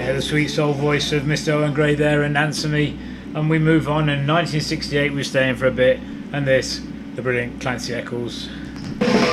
Yeah, the sweet soul voice of Mr. Owen Gray there, and Answer Me. And we move on, and 1968 we're staying for a bit, and this, the brilliant Clancy Eccles.